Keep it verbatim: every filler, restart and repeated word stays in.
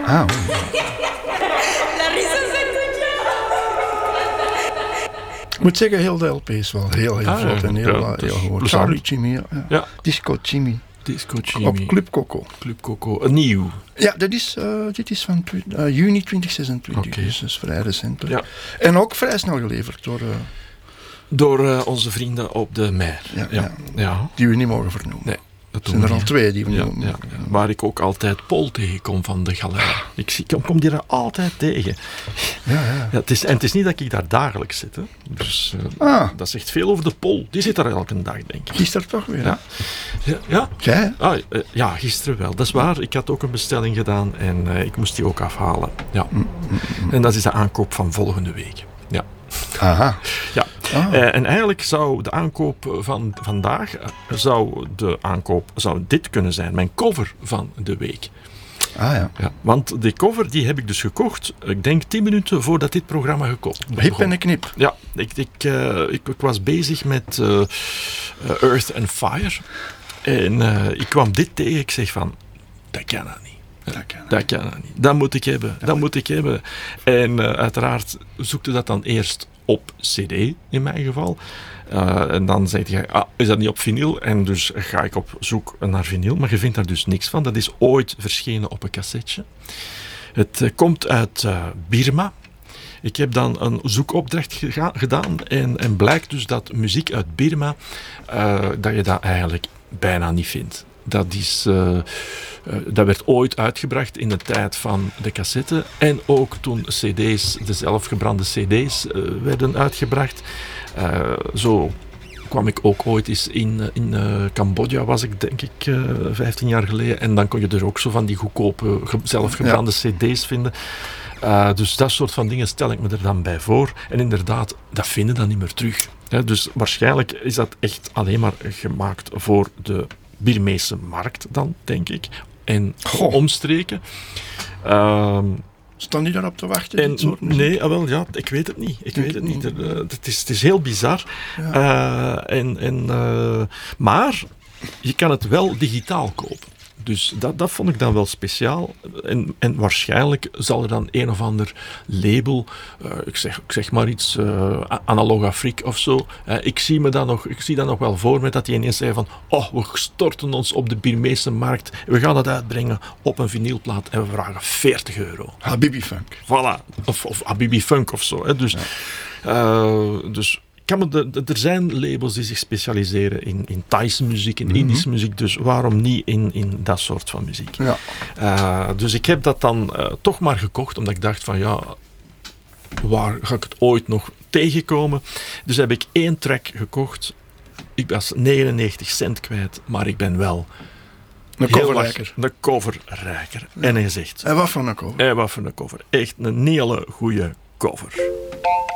Ah, oh. Ik moet zeggen, heel de L P is wel heel, heel Ah, vlot en heel, ja, heel dus goed. Charlie Jimmy, ja. ja. Ja. Disco Jimmy. Disco Jimmy. Op Club Coco. Club Coco. Een nieuw. Ja, dat is, uh, dit is van uh, juni twintig zesentwintig, Okay. dus dat is vrij recent. Ja. En ook vrij snel geleverd door... Uh, door uh, onze vrienden op de Mer. Ja, ja. ja. ja. Die we niet mogen vernoemen. Nee. Dat zijn er al twee die we ja, niet ja, ja. Waar ik ook altijd Paul tegenkom van de galerij. Ik, zie, ik kom die er altijd tegen. Ja, ja. Ja, het is, en het is niet dat ik daar dagelijks zit. Hè. Dus uh, ah. dat zegt veel over de Paul. Die zit daar elke dag, denk ik. Gisteren toch weer? Ja. Ja, ja. Jij? Ah, uh, ja, gisteren wel. Dat is waar. Ik had ook een bestelling gedaan en uh, ik moest die ook afhalen. Ja. Mm, mm, mm. En dat is de aankoop van volgende week. Ja. Aha. Ja. Ah. Uh, en eigenlijk zou de aankoop van vandaag, uh, zou de aankoop, zou dit kunnen zijn, mijn cover van de week. Ah ja. Ja, want die cover die heb ik dus gekocht, ik denk tien minuten voordat dit programma gekocht begon. Hip en een knip. Ja, ik, ik, uh, ik, ik was bezig met uh, uh, Earth and Fire. En uh, ik kwam dit tegen, ik zeg van, dat kan dat niet. Dat kan, dat kan dat niet. Dat moet ik hebben. Dat, dat moet ik hebben. En uh, uiteraard zoekte dat dan eerst op cd, in mijn geval. Uh, en dan zeg je, ah, is dat niet op vinyl? En dus ga ik op zoek naar vinyl, maar je vindt daar dus niks van. Dat is ooit verschenen op een cassetje. Het uh, komt uit uh, Birma. Ik heb dan een zoekopdracht gega- gedaan en, en blijkt dus dat muziek uit Birma, uh, dat je dat eigenlijk bijna niet vindt. Dat, is, uh, uh, dat werd ooit uitgebracht in de tijd van de cassette en ook toen cd's, de zelfgebrande cd's, uh, werden uitgebracht. Uh, zo kwam ik ook ooit eens in, in uh, Cambodja, was ik denk ik uh, vijftien jaar geleden. En dan kon je er ook zo van die goedkope ge- zelfgebrande ja. cd's vinden. Uh, dus dat soort van dingen stel ik me er dan bij voor. En inderdaad, dat vinden dan niet meer terug. Ja, dus waarschijnlijk is dat echt alleen maar gemaakt voor de Birmeese markt dan, denk ik. En Goh. omstreken. Uh, Staan die daarop te wachten? En, dit soort muziek? nee, ah, wel, ja, ik weet het niet. Ik weet het niet. Het, uh, het, is, het is heel bizar. Ja. Uh, en, en, uh, maar je kan het wel digitaal kopen. Dus dat, dat vond ik dan wel speciaal. En, en waarschijnlijk zal er dan een of ander label, uh, ik, zeg, ik zeg maar iets, uh, Analog Afrique of zo. Uh, ik, zie me dan nog, ik zie dat nog wel voor me dat die ineens zei van, oh, we storten ons op de Birmeese markt. We gaan dat uitbrengen op een vinylplaat en we vragen veertig euro. Habibi Funk. Voilà. Of, of Habibi Funk of zo. Hè. Dus, ja. uh, dus kan me de, de, er zijn labels die zich specialiseren in, in Thaise muziek, in mm-hmm. Indische muziek, dus waarom niet in, in dat soort van muziek? Ja. Uh, dus ik heb dat dan uh, toch maar gekocht, omdat ik dacht van ja, waar ga ik het ooit nog tegenkomen? Dus heb ik één track gekocht. Ik was negenennegentig cent kwijt, maar ik ben wel een coverrijker. Een coverrijker. Ja. En hij zegt... En wat voor een cover? En wat voor een cover. Echt een hele goede cover.